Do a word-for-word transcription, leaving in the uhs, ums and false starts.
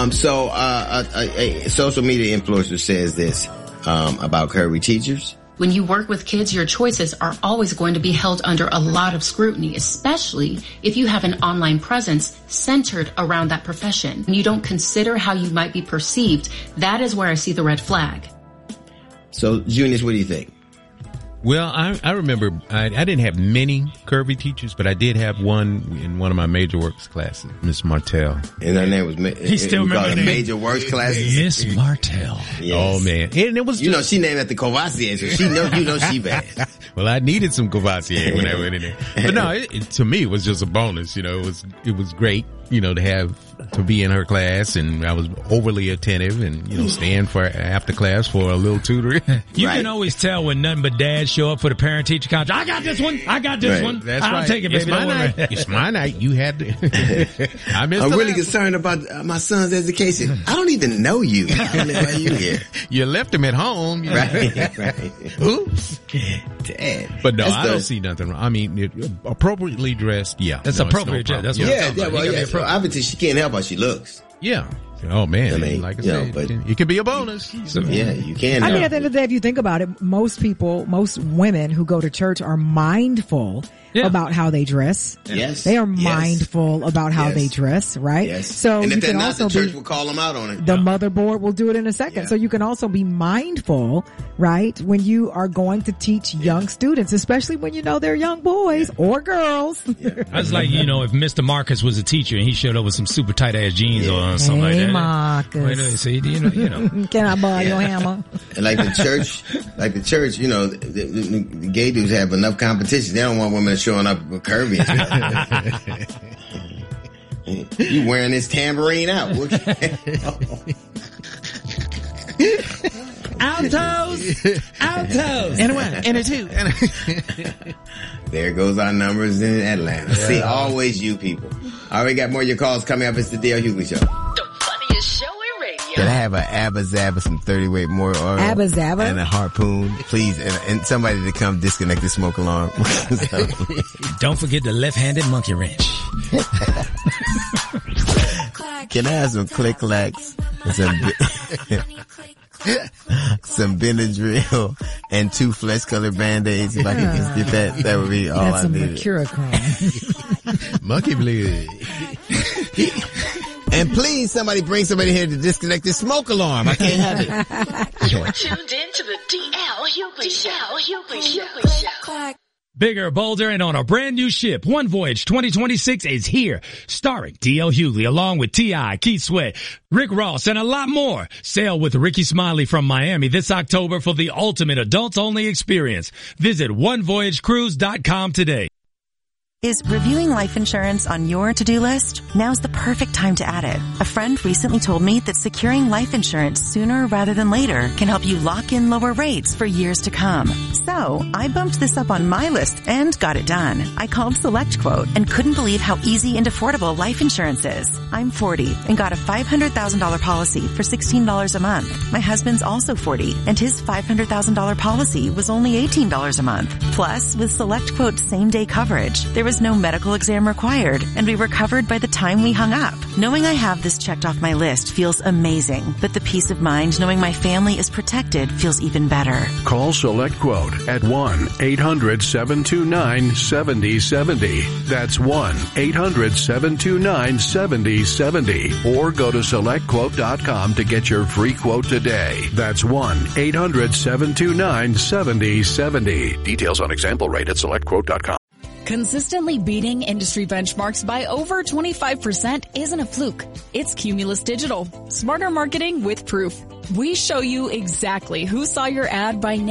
Um, so, uh, a, a, a social media influencer says this, um, about curvy teachers. When you work with kids, your choices are always going to be held under a lot of scrutiny, especially if you have an online presence centered around that profession. When you don't consider how you might be perceived, that is where I see the red flag. So, Junius, what do you think? Well, I, I remember I, I didn't have many curvy teachers, but I did have one in one of my major works classes, Miss Martell. And her name was, Ma- he still remember the major works classes? Miss Martell. Yes. Oh, man. And it was, you know, she named after Courvoisier, so she know, you know she bad. Well, I needed some Courvoisier when I went in there. But no, it, it, to me, it was just a bonus. You know, it was, it was great, you know, to have, to be in her class, and I was overly attentive and, you know, staying for after class for a little tutoring. You right. can always tell when nothing but dads show up for the parent teacher conference. I got this one. I got this right. one. That's I'll right. take it, baby. It's my night. It's my night. You had to. I missed I'm really last. concerned about uh, my son's education. I don't even know you. I don't know why you here. You left him at home. You know? Right, right. Oops. Dad. But no, That's I the- don't see nothing wrong. I mean, it, appropriately dressed, yeah. That's no, it's appropriate no dress. That's problem. what Yeah, I'm yeah, talking well, about. yeah. You So gotta be obviously she can't help how she looks. Yeah. Oh man, I mean, like I you know, said, but- it could be a bonus. So, Yeah, you can I help. mean, at the end of the day, if you think about it, most people, most women who go to church are mindful Yeah. about how they dress. Yes. They are Yes. mindful about how Yes. they dress, right? Yes. So and you if they're can not, also the church be, will call them out on it. the motherboard will do it in a second. Yeah. So you can also be mindful, right, when you are going to teach young students, especially when you know they're young boys or girls. That's like, you know, if Mister Marcus was a teacher and he showed up with some super tight ass jeans or something Hey, like that. Marcus. Wait, wait, see, you know, you know. Can I borrow Yeah. your hammer? And like the church, like the church, you know, the, the, the gay dudes have enough competition. They don't want women showing up with curvy. You wearing this tambourine out. Altos! Altos! and a one, and a two, and a There goes our numbers in Atlanta. Yeah. See, always you people. All right, we got more of your calls coming up. It's the D L Hughley Show. The funniest show in radio. Can I have an Abba Zaba, some thirty weight more oil? Abba Zaba? And a harpoon, please. And, and somebody to come disconnect the smoke alarm. Don't forget the left-handed monkey wrench. Can I have some click clacks and some, some Benadryl and two flesh colored band-aids? If I could just get that, that would be all That's I some needed. Mercurochrome. monkey blood. And please, somebody bring somebody here to disconnect this smoke alarm. I can't have it. You're tuned in to the D L Hughley Show. Hughley Show. Bigger, bolder, and on a brand new ship. One Voyage twenty twenty-six is here, starring D L Hughley along with T I, Keith Sweat, Rick Ross, and a lot more. Sail with Ricky Smiley from Miami this October for the ultimate adults-only experience. Visit one voyage cruise dot com today. Is reviewing life insurance on your to-do list? Now's the perfect time to add it. A friend recently told me that securing life insurance sooner rather than later can help you lock in lower rates for years to come. So I bumped this up on my list and got it done. I called SelectQuote and couldn't believe how easy and affordable life insurance is. I'm forty and got a five hundred thousand dollars policy for sixteen dollars a month. My husband's also forty and his five hundred thousand dollars policy was only eighteen dollars a month. Plus, with SelectQuote's same-day coverage, there was no medical exam required, and we were covered by the time we hung up. Knowing I have this checked off my list feels amazing, but the peace of mind knowing my family is protected feels even better. Call SelectQuote at one eight hundred seven two nine seven zero seven zero. That's one eight hundred seven two nine seven zero seven zero. Or go to select quote dot com to get your free quote today. That's one eight hundred seven two nine seven zero seven zero. Details on example rate at select quote dot com. Consistently beating industry benchmarks by over twenty-five percent isn't a fluke. It's Cumulus Digital. Smarter marketing with proof. We show you exactly who saw your ad by name.